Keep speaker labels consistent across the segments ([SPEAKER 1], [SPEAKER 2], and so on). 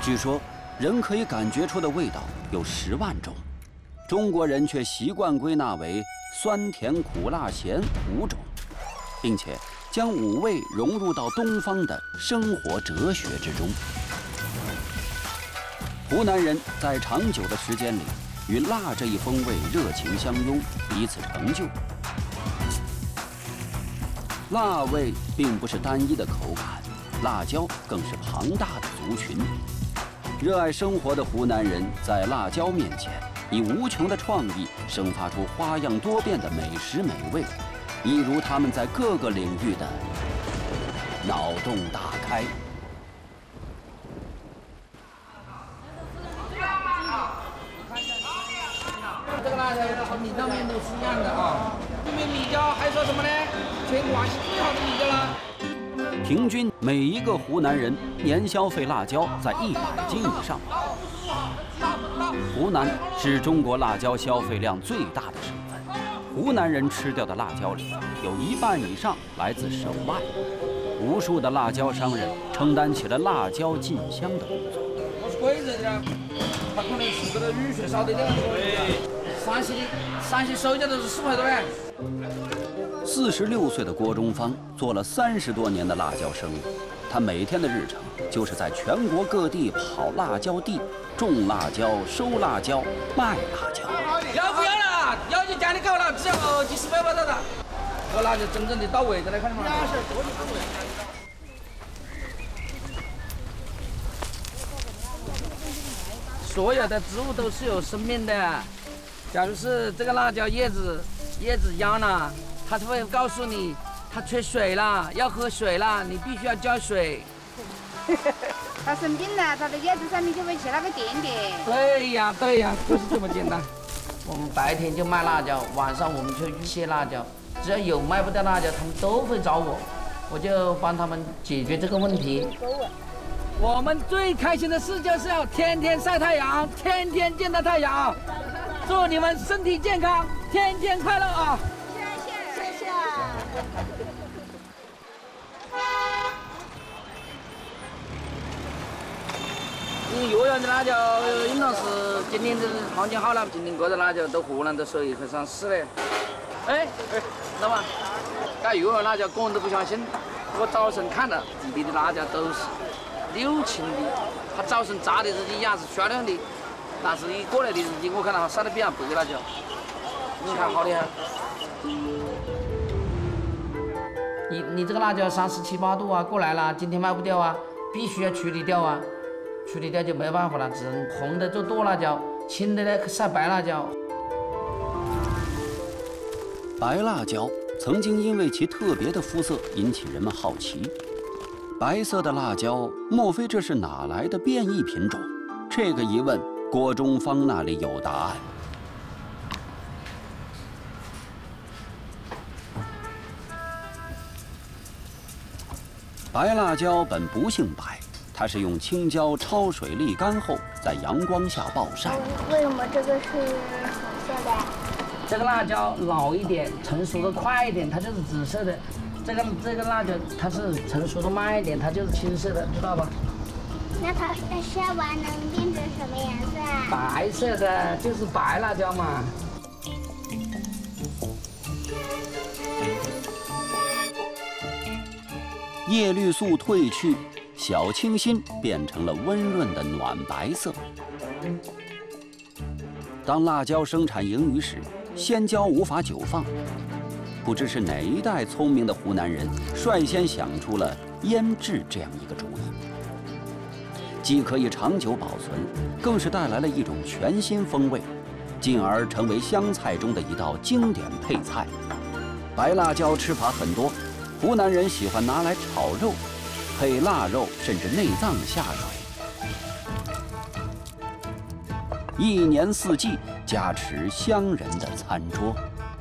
[SPEAKER 1] 据说，人可以感觉出的味道有10万种，中国人却习惯归纳为酸甜苦辣咸5种，并且将5味融入到东方的生活哲学之中。湖南人在长久的时间里与辣这一风味热情相拥，彼此成就。辣味并不是单一的口感，辣椒更是庞大的族群。热爱生活的湖南人在辣椒面前，以无穷的创意生发出花样多变的美食美味，一如他们在各个领域的脑洞大开。
[SPEAKER 2] 这个辣椒和米椒面都是一样的啊，因为米椒还说什么呢？全广西最好的米椒了。
[SPEAKER 1] 平均每一个湖南人年消费辣椒在100斤以上。湖南是中国辣椒消费量最大的省份，湖南人吃掉的辣椒里有1半以上来自省外。无数的辣椒商人承担起了辣椒进香的工作。
[SPEAKER 2] 我是贵州的，他可能是这个雨水少一点。陕西收价都是4块多嘞。
[SPEAKER 1] 46岁的郭忠芳做了30多年的辣椒生意，他每天的日程就是在全国各地跑辣椒地，种辣椒、收辣椒、卖辣椒。
[SPEAKER 2] 要不要了？要就家里搞了，只要几十百把到的。这个辣椒真正的到位的来看嘛。所有的植物都是有生命的。假如是这个辣椒叶子秧了，它就会告诉你它缺水了，要喝水了，你必须要浇水。
[SPEAKER 3] 它生病了，它的叶子上面就会起那个点点。
[SPEAKER 2] 对呀，就是这么简单。我们白天就卖辣椒，晚上我们就去切辣椒。只要有卖不掉辣椒，他们都会找我，我就帮他们解决这个问题。我们最开心的事就是要天天晒太阳，天天见到太阳。祝你们身体健康，天天快乐啊！
[SPEAKER 3] 谢谢。
[SPEAKER 2] 岳阳的辣椒应当是今年这行情好了，今年各个辣椒都湖南都收益会上市嘞。哎，老板，搞岳阳辣椒，个人都不相信。我早晨看了地里的辣椒都是6斤的，他早晨炸的日期也是漂亮的。但是一过来的日期，我看到它晒得比较白辣椒，你看好厉害。你这个辣椒37、8度啊，过来了，今天卖不掉啊，必须要处理掉啊，处理掉就没办法了，只能红的做剁辣椒，青的呢晒白辣椒。
[SPEAKER 1] 白辣椒曾经因为其特别的肤色引起人们好奇，白色的辣椒，莫非这是哪来的变异品种？这个疑问，郭忠芳那里有答案。白辣椒本不姓白，它是用青椒焯水沥干后，在阳光下暴晒。
[SPEAKER 3] 为什么这个是红色的？
[SPEAKER 2] 这个辣椒老一点，成熟的快一点，它就是紫色的。这个辣椒它是成熟的慢一点，它就是青色的，知道吧？
[SPEAKER 3] 那它晒完能变成什么颜色啊？
[SPEAKER 2] 白色的，就是白辣椒嘛。
[SPEAKER 1] 叶绿素褪去，小清新变成了温润的暖白色。当辣椒生产盈余时，鲜椒无法久放。不知是哪一代聪明的湖南人率先想出了腌制这样一个主意，既可以长久保存，更是带来了一种全新风味，进而成为湘菜中的一道经典配菜。白辣椒吃法很多，湖南人喜欢拿来炒肉，配腊肉甚至内脏下水，一年四季加持乡人的餐桌。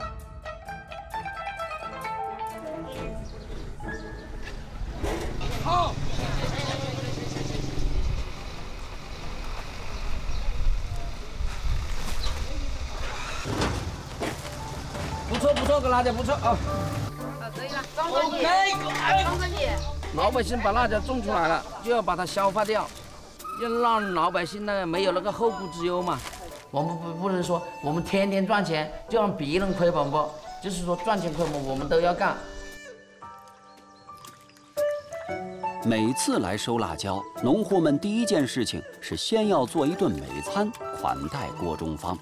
[SPEAKER 2] 好，不错，这个辣椒不错啊。
[SPEAKER 3] 可以了，装上去，装上去。
[SPEAKER 2] 老百姓把辣椒种出来了，就要把它消化掉。 老百姓呢没有那个后顾之忧嘛。我们不能说我们天天赚钱就让别人亏本不，就是说赚钱亏本我们都要干。
[SPEAKER 1] 每次来收辣椒，农户们第一件事情是先要做一顿美餐款待郭中芳。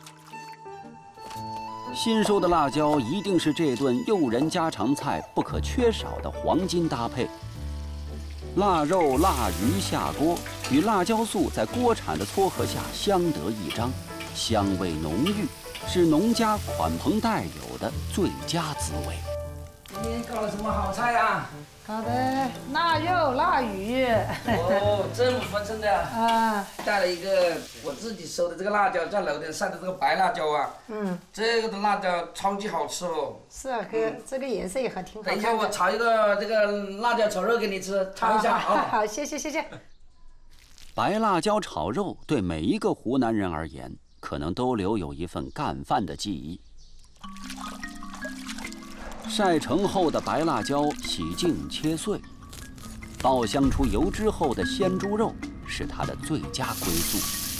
[SPEAKER 1] 新收的辣椒一定是这顿诱人家常菜不可缺少的黄金搭配。腊肉、腊鱼下锅，与辣椒素在锅铲的撮合下相得益彰，香味浓郁，是农家款棚待有的最佳滋味。
[SPEAKER 2] 你搞了什么好菜呀？
[SPEAKER 4] 搞的腊肉、腊鱼。
[SPEAKER 2] 哦，这么丰盛的
[SPEAKER 4] 啊！
[SPEAKER 2] 带了一个我自己收的这个辣椒，在楼顶晒的这个白辣椒啊。这个的辣椒超级好吃哦。
[SPEAKER 4] 是啊，哥，这个颜色也很挺好看的。
[SPEAKER 2] 等一下我炒一个这个辣椒炒肉给你吃，尝一下啊。
[SPEAKER 4] 好，谢谢。
[SPEAKER 1] 白辣椒炒肉对每一个湖南人而言，可能都留有一份干饭的记忆。晒成后的白辣椒洗净切碎，爆香出油脂后的鲜猪肉是它的最佳归宿。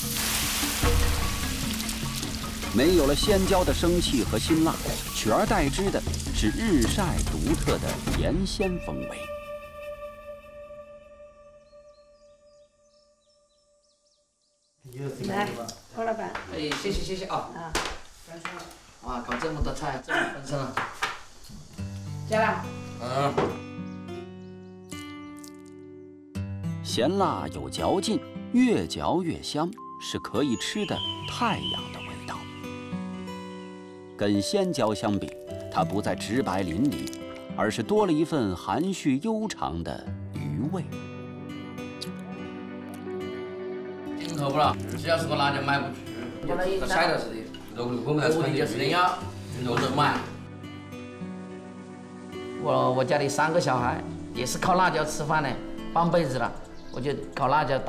[SPEAKER 1] 没有了鲜椒的生气和辛辣，取而代之的是日晒独特的盐鲜风味。
[SPEAKER 4] 来，郭老板。
[SPEAKER 2] 哎，谢谢啊。哇，搞这么多菜，这么丰盛啊！加了。
[SPEAKER 1] 咸辣有嚼劲，越嚼越香，是可以吃的太阳的味道。跟鲜椒相比，它不再直白淋漓，而是多了一份含蓄悠长的余味。
[SPEAKER 2] 顶头不了，只要是个辣椒卖不出去，就跟晒了似的。我们就是人要肉着卖。我家里3个小孩也是靠辣椒吃饭的，半辈子了，我就搞辣椒